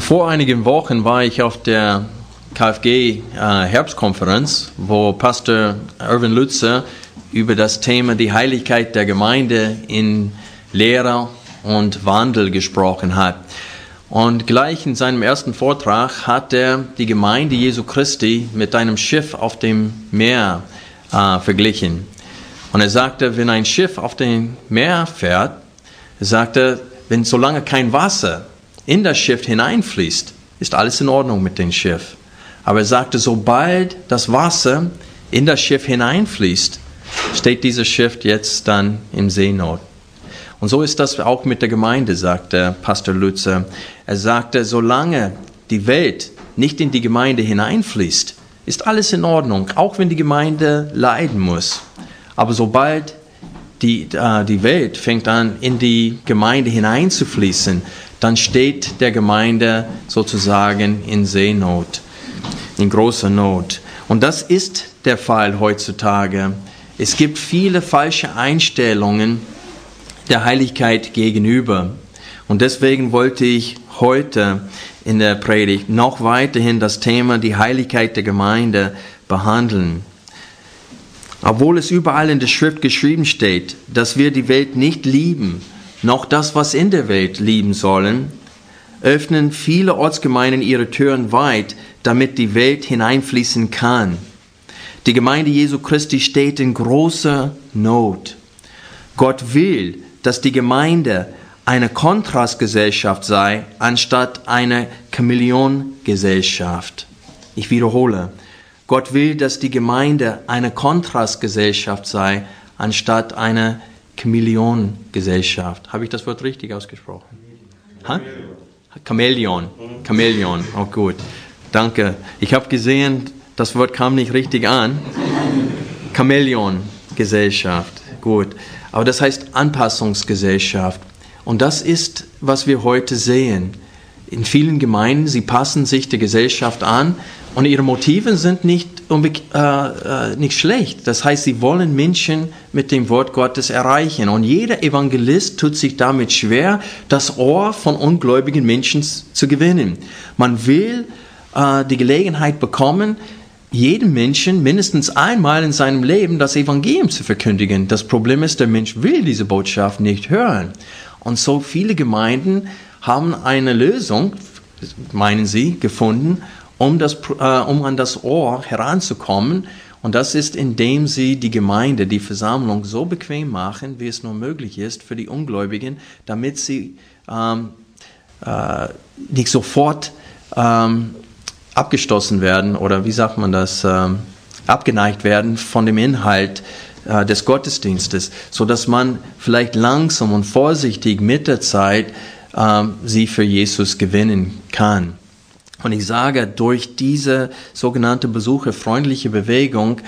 Vor einigen Wochen war ich auf der KFG Herbstkonferenz, wo Pastor Erwin Lutzer über das Thema die Heiligkeit der Gemeinde in Lehre und Wandel gesprochen hat. Und gleich in seinem ersten Vortrag hat er die Gemeinde Jesu Christi mit einem Schiff auf dem Meer verglichen. Und er sagte, wenn ein Schiff auf dem Meer fährt, wenn solange kein Wasser in das Schiff hineinfließt, ist alles in Ordnung mit dem Schiff. Aber er sagte, sobald das Wasser in das Schiff hineinfließt, steht dieses Schiff jetzt dann in Seenot. Und so ist das auch mit der Gemeinde, sagte Pastor Lutzer. Er sagte, solange die Welt nicht in die Gemeinde hineinfließt, ist alles in Ordnung, auch wenn die Gemeinde leiden muss. Aber sobald die Welt fängt an, in die Gemeinde hineinzufließen, dann steht der Gemeinde sozusagen in Seenot, in großer Not. Und das ist der Fall heutzutage. Es gibt viele falsche Einstellungen der Heiligkeit gegenüber. Und deswegen wollte ich heute in der Predigt noch weiterhin das Thema die Heiligkeit der Gemeinde behandeln. Obwohl es überall in der Schrift geschrieben steht, dass wir die Welt nicht lieben, noch das, was in der Welt lieben sollen, öffnen viele Ortsgemeinden ihre Türen weit, damit die Welt hineinfließen kann. Die Gemeinde Jesu Christi steht in großer Not. Gott will, dass die Gemeinde eine Kontrastgesellschaft sei, anstatt eine Chamäleongesellschaft. Ich wiederhole. Gott will, dass die Gemeinde eine Kontrastgesellschaft sei, anstatt eine Chamäleongesellschaft. Habe ich das Wort richtig ausgesprochen? Chamäleon. Chamäleon. Oh gut. Danke. Ich habe gesehen, das Wort kam nicht richtig an. Chamäleongesellschaft. Gut. Aber das heißt Anpassungsgesellschaft. Und das ist, was wir heute sehen. In vielen Gemeinden, sie passen sich der Gesellschaft an und ihre Motive sind nicht schlecht. Das heißt, sie wollen Menschen mit dem Wort Gottes erreichen. Und jeder Evangelist tut sich damit schwer, das Ohr von ungläubigen Menschen zu gewinnen. Man will die Gelegenheit bekommen, jedem Menschen mindestens einmal in seinem Leben das Evangelium zu verkündigen. Das Problem ist, der Mensch will diese Botschaft nicht hören. Und so viele Gemeinden haben eine Lösung, meinen sie, gefunden, um an das Ohr heranzukommen. Und das ist, indem sie die Gemeinde, die Versammlung so bequem machen, wie es nur möglich ist für die Ungläubigen, damit sie nicht sofort abgestoßen werden oder wie sagt man das, abgeneigt werden von dem Inhalt des Gottesdienstes, sodass man vielleicht langsam und vorsichtig mit der Zeit sie für Jesus gewinnen kann. Und ich sage, durch diese sogenannte besucherfreundliche Bewegung